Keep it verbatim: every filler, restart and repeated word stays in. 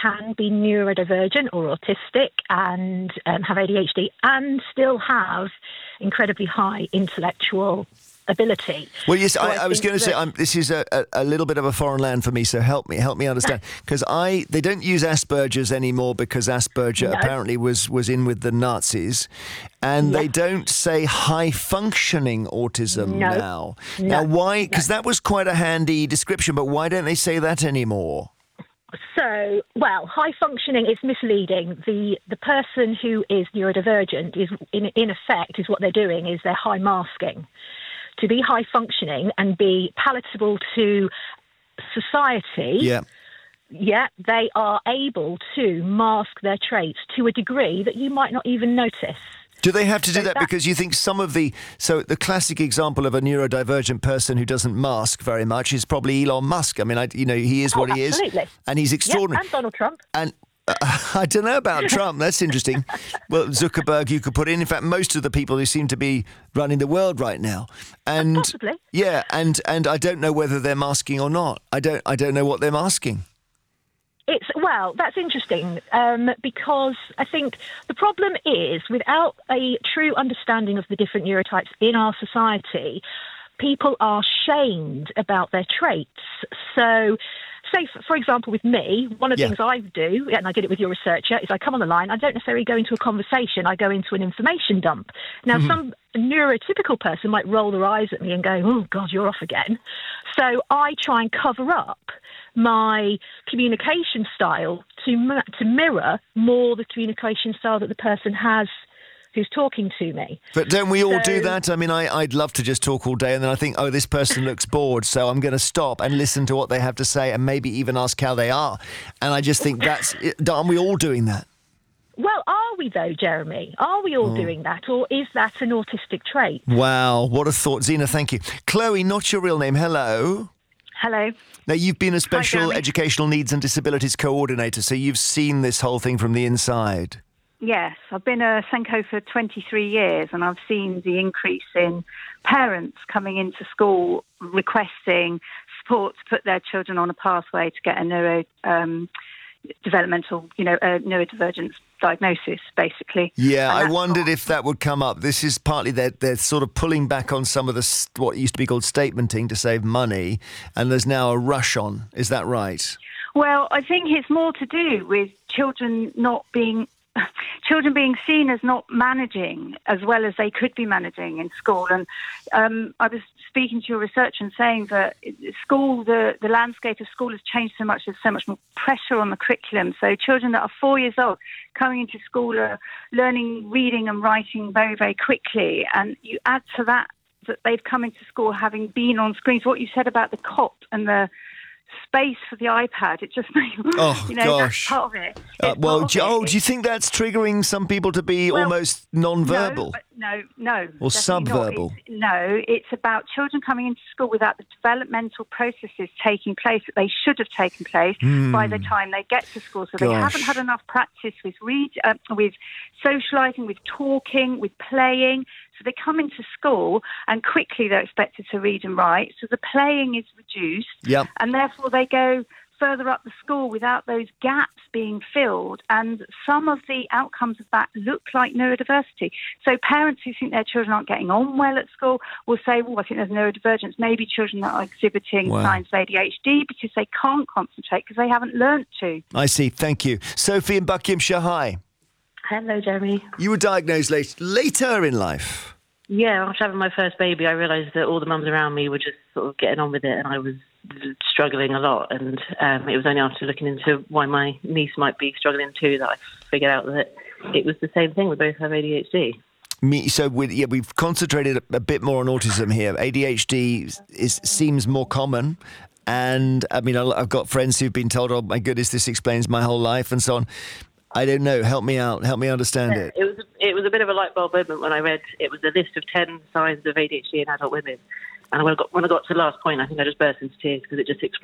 can be neurodivergent or autistic and um, have A D H D and still have incredibly high intellectual ability. Well, yes, so I, I, I was going to say I'm, this is a, a, a little bit of a foreign land for me, so help me, help me understand. Because I, they don't use Asperger's anymore because Asperger No. apparently was, was in with the Nazis, and Yes. they don't say high functioning autism No. now. No. Now, why? Because No. that was quite a handy description, but why don't they say that anymore? So, well, high functioning is misleading. The the person who is neurodivergent is, in in effect, is what they're doing is they're high masking. To be high functioning and be palatable to society, Yeah. yeah, they are able to mask their traits to a degree that you might not even notice. Do they have to do So that that- because you think some of the... So the classic example of a neurodivergent person who doesn't mask very much is probably Elon Musk. I mean, I, you know, he is Oh, what he absolutely. is. And he's Yeah, extraordinary. and Donald Trump. And uh, I don't know about Trump. That's interesting. Well, Zuckerberg you could put in. In fact, most of the people who seem to be running the world right now. And Possibly. yeah, and, and I don't know whether they're masking or not. I don't I don't know what they're masking. It's well, that's interesting um, because I think the problem is without a true understanding of the different neurotypes in our society, people are shamed about their traits. So, say, for, for example, with me, one of the Yeah. things I do, and I did it with your researcher, is I come on the line, I don't necessarily go into a conversation, I go into an information dump. Now, Mm-hmm. some neurotypical person might roll their eyes at me and go, oh, God, you're off again. So I try and cover up my communication style to m- to mirror more the communication style that the person has who's talking to me. But don't we all do So- that? I mean, I, I'd love to just talk all day and then I think, oh, this person looks bored, so I'm going to stop and listen to what they have to say and maybe even ask how they are. And I just think that's... Aren't we all doing that? Well, are we though, Jeremy? Are we all doing that, or is that an autistic trait? Wow, what a thought. Zena, thank you. Chloe, not your real name. Hello. Hello. Now, you've been a special Jeremy. educational needs and disabilities coordinator, so you've seen this whole thing from the inside. Yes, I've been a Senko for twenty-three years, and I've seen the increase in parents coming into school requesting support to put their children on a pathway to get a neuro um, developmental, you know, a neurodivergence diagnosis, basically. Yeah, And I that's wondered what- if that would come up. This is partly they're, they're sort of pulling back on some of the s- what used to be called statementing to save money, and there's now a rush on. Is that right? Well, I think it's more to do with children not being children being seen as not managing as well as they could be managing in school. And um, I was speaking to your researcher and saying that school, the, the landscape of school has changed so much. There's so much more pressure on the curriculum. So children that are four years old coming into school are learning reading and writing very, very quickly. And you add to that that they've come into school having been on screens. What you said about the cot and the space for the iPad, it just made, Oh, you know, gosh. that's part of it. Uh, It's well, part do, of it. oh, do you think that's triggering some people to be Well, almost non-verbal? No, but no, no. Or definitely not. subverbal? It's, no, it's about children coming into school without the developmental processes taking place that they should have taken place by the time they get to school. So they Gosh. haven't had enough practice with read, uh, with socialising, with talking, with playing. So they come into school and quickly they're expected to read and write. So the playing is reduced. Yep. And therefore they go further up the school without those gaps being filled. And some of the outcomes of that look like neurodiversity. So parents who think their children aren't getting on well at school will say, well, I think there's neurodivergence. Maybe children that are exhibiting Wow. signs of A D H D because they can't concentrate because they haven't learnt to. I see. Thank you. Sophie in Buckinghamshire, hi. Hello, Jeremy. You were diagnosed late, later in life. Yeah, after having my first baby, I realised that all the mums around me were just sort of getting on with it, and I was struggling a lot. And um, it was only after looking into why my niece might be struggling too that I figured out that it was the same thing. We both have A D H D. Me, so we, yeah, we've concentrated a, a bit more on autism here. A D H D is, seems more common. And I mean, I- I've got friends who've been told, oh my goodness, this explains my whole life and so on. I don't know. Help me out. Help me understand it. It was it was a bit of a light bulb moment when I read it was a list of ten signs of A D H D in adult women. And when I got when I got to the last point, I think I just burst into tears because it just explained